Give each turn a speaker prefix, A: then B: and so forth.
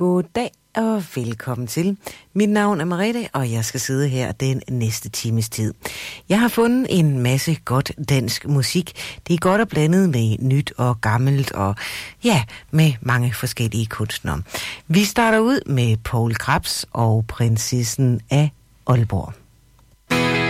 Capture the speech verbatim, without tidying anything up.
A: Goddag og velkommen til. Mit navn er Merete, og jeg skal sidde her den næste times tid. Jeg har fundet en masse godt dansk musik. Det er godt og blandet med nyt og gammelt, og ja, med mange forskellige kunstnere. Vi starter ud med Poul Krebs og Prinsessen af Aalborg.